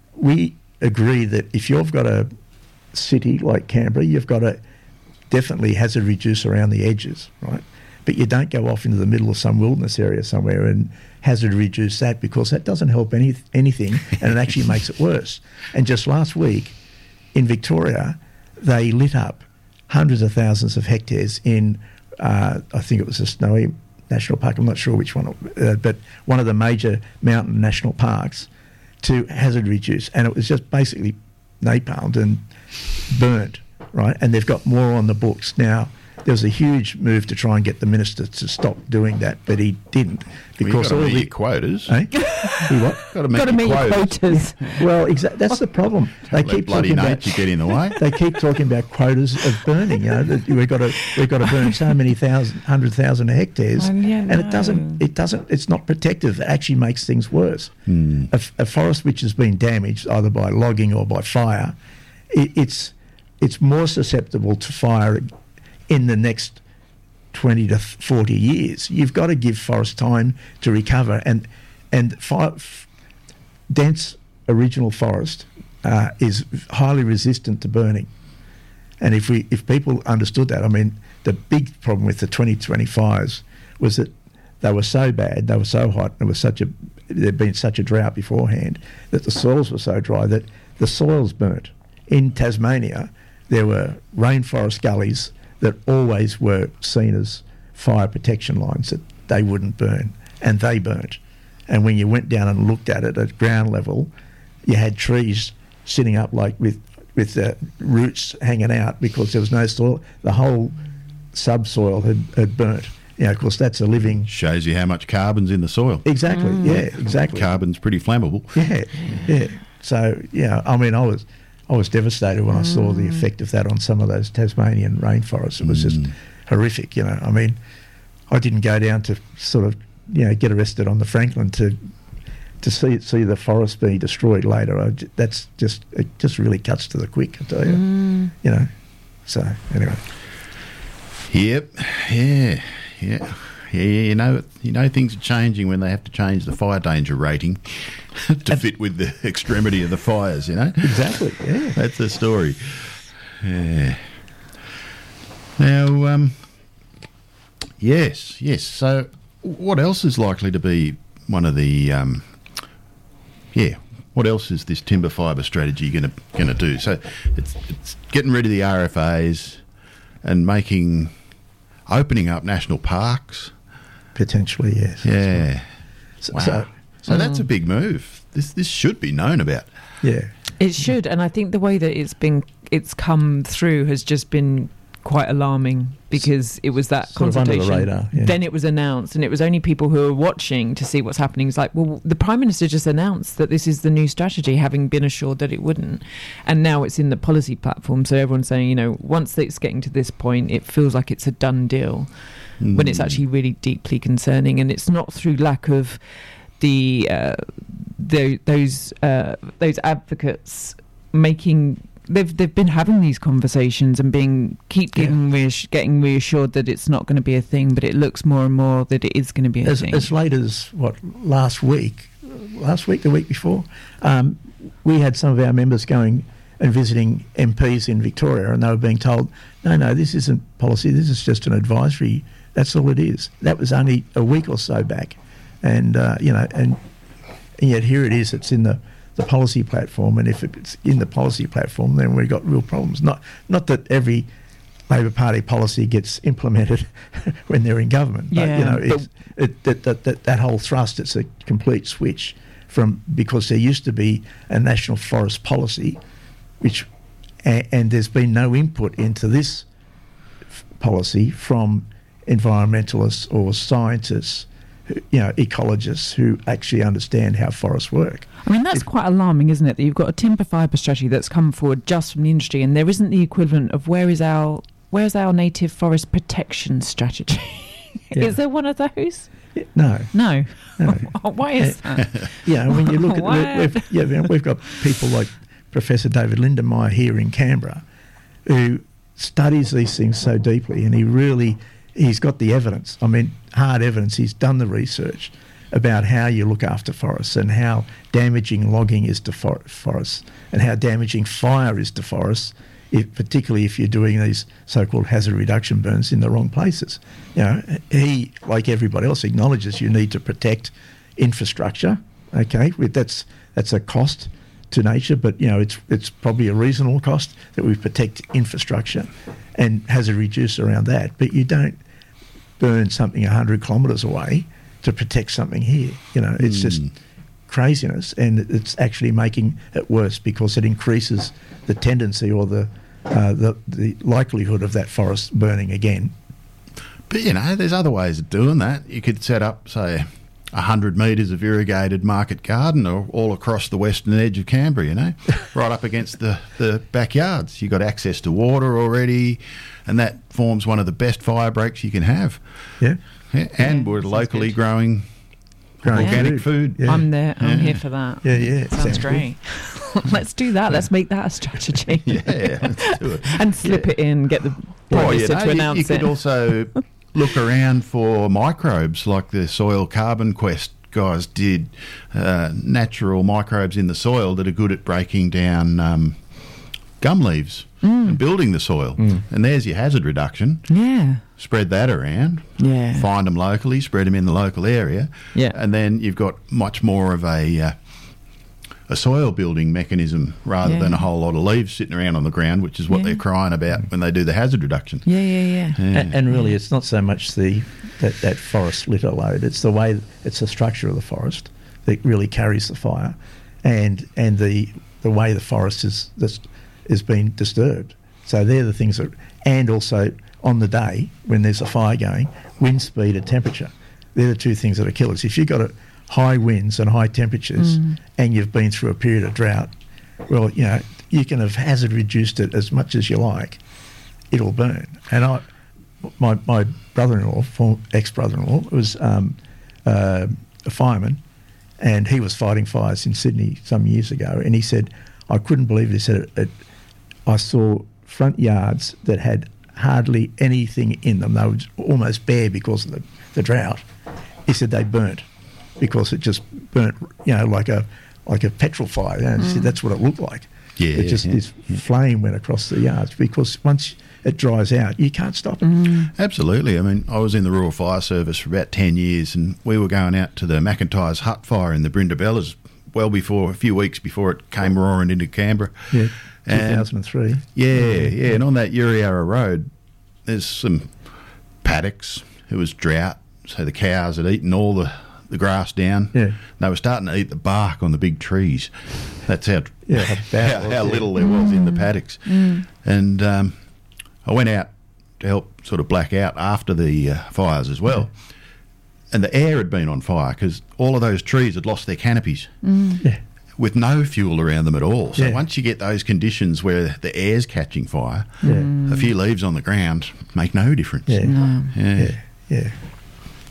we agree that if you've got a city like Canberra, you've got to definitely hazard reduce around the edges, right? But you don't go off into the middle of some wilderness area somewhere and hazard reduce that, because that doesn't help any anything and it actually makes it worse. And just last week in Victoria, they lit up hundreds of thousands of hectares in, uh, I think it was the Snowy National Park, I'm not sure which one, uh, but one of the major mountain national parks, to hazard reduce. And it was just basically napalmed and burnt, right? And they've got more on the books. Now, there was a huge move to try and get the minister to stop doing that, but he didn't, because well, all meet the your quotas. Eh? He what? Got to meet, Got to meet your quotas. Well, exactly. That's the problem. They Let keep bloody talking nature about. get in the way. They keep talking about quotas of burning. You know, that we've got to we've got to burn so many thousand, hundred thousand hectares, Oh, yeah, and no. it doesn't. It doesn't. It's not protective. It actually makes things worse. Hmm. A, a forest which has been damaged either by logging or by fire, it, it's it's more susceptible to fire in the next twenty to forty years. You've got to give forest time to recover, and and fire, f- dense original forest uh, is highly resistant to burning. And if we if people understood that, I mean, the big problem with the twenty twenty fires was that they were so bad, they were so hot, there was such a there'd been such a drought beforehand that the soils were so dry that the soils burnt. In Tasmania, there were rainforest gullies that always were seen as fire protection lines, that they wouldn't burn, and they burnt. And when you went down and looked at it at ground level, you had trees sitting up like with with the roots hanging out because there was no soil. The whole subsoil had, had burnt. You know, of course, that's a living... Shows you how much carbon's in the soil. Exactly, Mm. yeah, exactly. Carbon's pretty flammable. Yeah, yeah. So, yeah, I mean, I was I was devastated when I saw the effect of that on some of those Tasmanian rainforests. It was just horrific, you know. I mean, I didn't go down to sort of, you know, get arrested on the Franklin to to see see the forest being destroyed later. I, j- that's just, it just really cuts to the quick, I tell you. Mm. You know, so anyway. Yep. Yeah. Yeah. Yeah, you know, you know things are changing when they have to change the fire danger rating to fit with the extremity of the fires, you know? Exactly, yeah. That's the story. Yeah. Now, um, yes, yes. So what else is likely to be one of the, um, yeah, what else is this timber fibre strategy going to going to do? So it's, it's getting rid of the R F As and making, opening up national parks. Potentially, yes. Yeah. So, Wow. so So that's a big move. This this should be known about. yeah. It should, and I think the way that it's been, it's come through has just been quite alarming, because it was that Sort of under the consultation. radar, yeah. Then it was announced, and it was only people who were watching to see what's happening. It's like, well, the Prime Minister just announced that this is the new strategy, having been assured that it wouldn't, and now it's in the policy platform. So everyone's saying, you know, once it's getting to this point, it feels like it's a done deal, mm. when it's actually really deeply concerning, and it's not through lack of the uh, the those uh, those advocates making they've they've been having these conversations and being keep getting Yeah. reass- getting reassured that it's not going to be a thing, but it looks more and more that it is going to be a As, thing. as late as, what, last week, last week, the week before, um, we had some of our members going and visiting M Ps in Victoria, and they were being told, no, no, this isn't policy, this is just an advisory, that's all it is. That was only a week or so back. And, uh, you know, and, and yet here it is, it's in the, the policy platform, and if it's in the policy platform, then we've got real problems. Not not that every Labor Party policy gets implemented when they're in government, but, Yeah, you know, but- it's, it, that, that, that, that whole thrust, it's a complete switch from, because there used to be a national forest policy, which, and, and there's been no input into this f- policy from environmentalists or scientists, who, you know, ecologists who actually understand how forests work. I mean, that's quite alarming, isn't it? That you've got a timber fibre strategy that's come forward just from the industry, and there isn't the equivalent of where is our where's our native forest protection strategy? Yeah. Is there one of those? No. No. No. Why is that? Yeah, when you look at Why? we- we've, yeah, we've got people like Professor David Lindenmayer here in Canberra, who studies these things so deeply, and he really he's got the evidence. I mean, hard evidence. He's done the research about how you look after forests and how damaging logging is to for- forests, and how damaging fire is to forests, if, particularly if you're doing these so-called hazard reduction burns in the wrong places. You know, he, like everybody else, acknowledges you need to protect infrastructure. Okay, with that's that's a cost to nature, but you know it's it's probably a reasonable cost that we protect infrastructure and hazard reduce around that. But you don't burn something a hundred kilometres away to protect something here. You know, it's just craziness, and it's actually making it worse because it increases the tendency or the uh, the the likelihood of that forest burning again. But, you know, there's other ways of doing that. You could set up, say, one hundred metres of irrigated market garden or all across the western edge of Canberra, you know, right up against the, the backyards. You've got access to water already, and that forms one of the best fire breaks you can have. Yeah, Yeah, and Yeah, we're sounds locally good. growing, Growing organic food. Yeah. I'm there. I'm Yeah. here for that. Yeah, yeah, Sounds, sounds great. Let's do that. Let's make that a strategy. Yeah, let's do it. And slip it in. Get the Prime Well, you, Minister know, to you, announce you could it. also look around for microbes like the Soil Carbon Quest guys did, uh, natural microbes in the soil that are good at breaking down um, gum leaves Mm. and building the soil. And there's your hazard reduction. Yeah. Spread that around. Yeah. Find them locally, spread them in the local area. Yeah. And then you've got much more of a uh, a soil building mechanism rather Yeah. than a whole lot of leaves sitting around on the ground, which is what Yeah. they're crying about when they do the hazard reduction. Yeah, yeah, yeah. Yeah. And, and really, it's not so much the that, that forest litter load; it's the way it's the structure of the forest that really carries the fire, and and the the way the forest is that's is being disturbed. So they're the things that, and also on the day when there's a fire going, wind speed and temperature. They're the two things that are killers. If you've got a high winds and high temperatures, Mm. and you've been through a period of drought, well, you know you can have hazard reduced it as much as you like, it'll burn. And I. My my brother-in-law, former ex-brother-in-law, was um, uh, a fireman, and he was fighting fires in Sydney some years ago. And he said, "I couldn't believe it." He said, it, it, "I saw front yards that had hardly anything in them; they were almost bare because of the, the drought." He said they burnt because it just burnt, you know, like a like a petrol fire. And he said that's what it looked like. Yeah, it just yeah, this flame went across the yards because once it dries out, you can't stop it. Absolutely. I mean, I was in the Rural Fire Service for about ten years, and we were going out to the McIntyre's hut fire in the Brindabellas well before, a few weeks before it came roaring into Canberra. Yeah, two And- thousand three. Yeah, yeah. And on that Uriara Road, there's some paddocks. It was drought, so the cows had eaten all the, the grass down. Yeah. They were starting to eat the bark on the big trees. That's how Yeah, how bad how, it was, how yeah. little there was in the paddocks. And um, I went out to help sort of black out after the uh, fires as well. And the air had been on fire because all of those trees had lost their canopies Yeah. with no fuel around them at all. So Yeah. once you get those conditions where the air's catching fire, Yeah. a few leaves on the ground make no difference. Yeah. No. Yeah. Yeah. Yeah.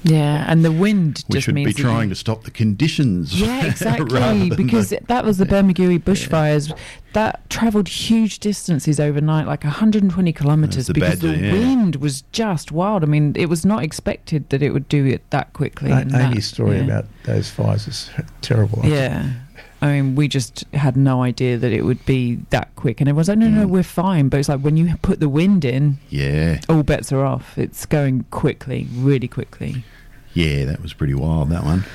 Yeah, and the wind We just should means be that trying you- to stop the conditions. Yeah, exactly, rather than because the- that was the Bermagui bushfires. That travelled huge distances overnight, like one hundred twenty kilometres, the because Badger, the yeah. wind was just wild. I mean, it was not expected that it would do it that quickly. A- and that- Amy's story yeah. about those fires is terrible. I think. Yeah. I mean, we just had no idea that it would be that quick. And everyone's like, no, no, Mm. we're fine. But it's like when you put the wind in, Yeah, all bets are off. It's going quickly, really quickly. yeah, that was pretty wild, that one.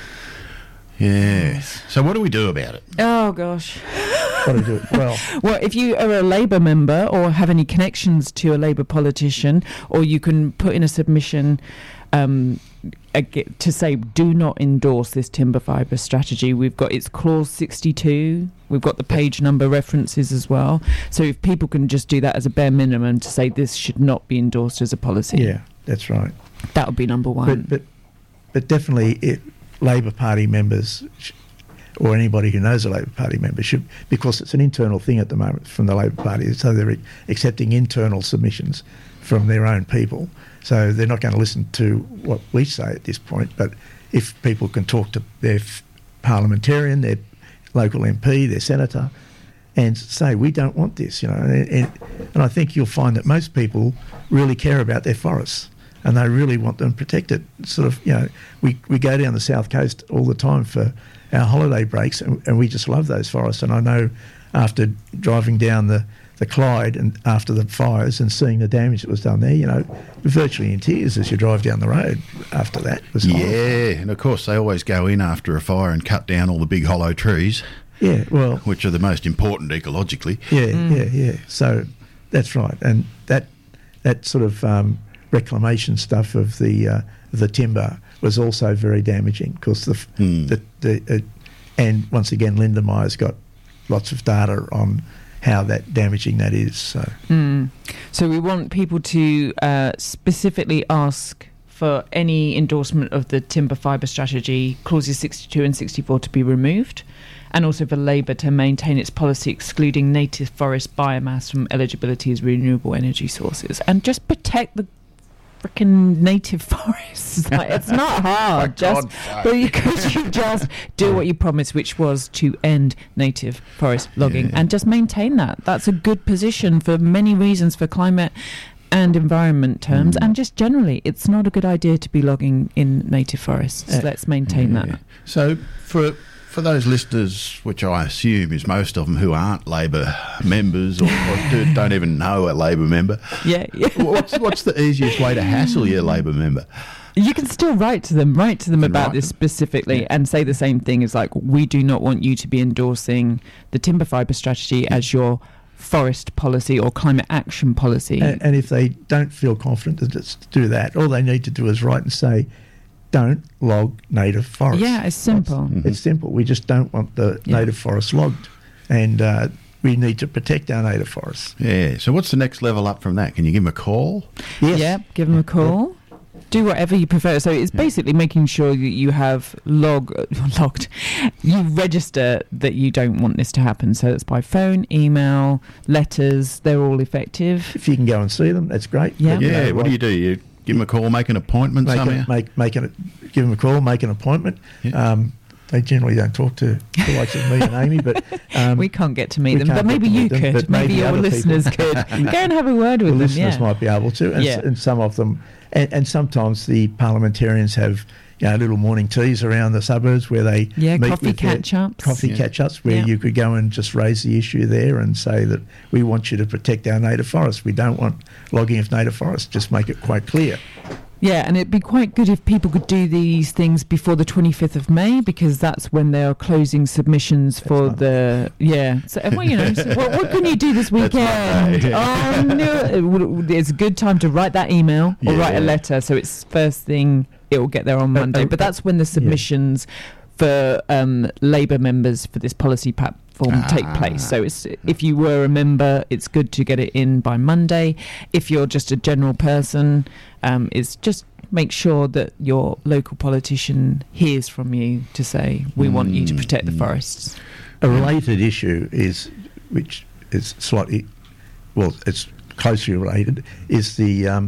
Yeah. So what do we do about it? Oh, gosh. Got to do it well. Well, if you are a Labour member or have any connections to a Labour politician, or you can put in a submission um, ag- to say, do not endorse this timber fibre strategy. We've got its clause sixty-two. We've got the page number references as well. So if people can just do that as a bare minimum to say this should not be endorsed as a policy, Yeah, that's right. that would be number one. But but but definitely, it, Labor Party members sh- or anybody who knows a Labor Party member should, because it's an internal thing at the moment from the Labor Party. So they're accepting internal submissions from their own people. So they're not going to listen to what we say at this point. But if people can talk to their f- parliamentarian, their local M P, their senator, and say, we don't want this, you know. And, and, and I think you'll find that most people really care about their forests and they really want them protected. Sort of, you know, we, we go down the South Coast all the time for our holiday breaks and, and we just love those forests. And I know after driving down the, the Clyde and after the fires and seeing the damage that was done there, you know, virtually in tears as you drive down the road after that. It was horrible. Yeah, and of course they always go in after a fire and cut down all the big hollow trees, Yeah, well, which are the most important ecologically. yeah, yeah, yeah. So that's right. And that that sort of um, reclamation stuff of the uh, the timber was also very damaging because the, f Mm. the, the uh, and once again Linda Meyer's got lots of data on how that damaging that is. So Mm. So we want people to uh, specifically ask for any endorsement of the timber fibre strategy, clauses sixty-two and sixty-four to be removed, and also for Labour to maintain its policy excluding native forest biomass from eligibility as renewable energy sources, and just protect the freaking native forests. Like, it's not hard, just but you could you just do what you promised, which was to end native forest logging, Yeah. and just maintain that. That's a good position for many reasons, for climate and environment terms, Mm. and just generally it's not a good idea to be logging in native forests. Uh, Let's maintain Yeah. that. So for for those listeners, which I assume is most of them who aren't Labor members or, or do, don't even know a Labor member, Yeah, yeah. what's what's the easiest way to hassle your Labor member? You can still write to them, write to them can about write this them. specifically, Yeah. and say the same thing as like, we do not want you to be endorsing the timber fibre strategy as your forest policy or climate action policy. and, and if they don't feel confident to just do that, all they need to do is write and say, don't log native forests. Yeah, it's simple. It's, it's simple. We just don't want the Yeah. native forests logged, and uh, we need to protect our native forests. Yeah. So what's the next level up from that? Can you give them a call? Yes. Yeah, give them a call. Do whatever you prefer. So it's basically making sure that you have log logged, you register that you don't want this to happen. So it's by phone, email, letters. They're all effective. If you can go and see them, that's great. Yeah. But, you Yeah. know, What do you do? You give them a call, make an appointment make somehow. a, make make an, give them a call, make an appointment. Yeah. Um, they generally don't talk to the likes of me and Amy, but um, We can't get to meet we them, can't but maybe get to you meet them, could. but Maybe, maybe your other people- listeners could. Go and have a word the with them. listeners Yeah. might be able to, and, s- Yeah. and some of them, and, and sometimes the parliamentarians have, you know, little morning teas around the suburbs where they Yeah, meet coffee with their- catch-ups. coffee Yeah. catch-ups where Yeah. you could go and just raise the issue there and say that we want you to protect our native forests. We don't want logging of native forests. Just make it quite clear. Yeah, and it'd be quite good if people could do these things before the twenty-fifth of May, because that's when they are closing submissions for not- the yeah. So well, you know, so what, what can you do this That's not weekend? May. Oh no, it would- it's a good time to write that email or write a Yeah. letter. So it's first thing, it will get there on Uh, Monday. uh, But that's when the submissions for um, Labour members for this policy platform take place. So it's, if you were a member, it's good to get it in by Monday. If you're just a general person, um, it's just make sure that your local politician hears from you to say, we want you to protect the forests. A related issue is, which is slightly, well, it's closely related, is the um,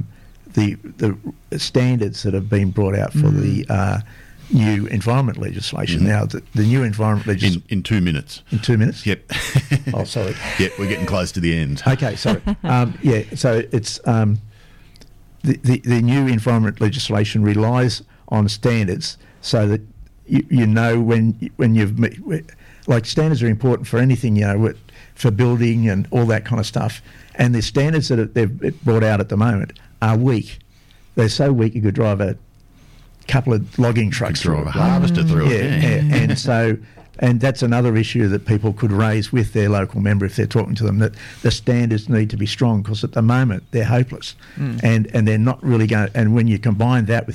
the the standards that have been brought out for mm. the uh, new environment legislation. Mm. Now, the, the new environment legislation... In, in two minutes. In two minutes? Yep. Oh, sorry. Yep, we're getting close to the end. Okay, sorry. um, yeah, so it's... Um, the, the, the new environment legislation relies on standards so that you, you know when when you've... Like, standards are important for anything, you know, for building and all that kind of stuff. And the standards that they've brought out at the moment are weak. They're so weak you could drive a couple of logging trucks through it. A harvester through yeah, it. Yeah. yeah. And so, and that's another issue that people could raise with their local member if they're talking to them, that the standards need to be strong, because at the moment they're hopeless. Mm. And, and they're not really going... And when you combine that with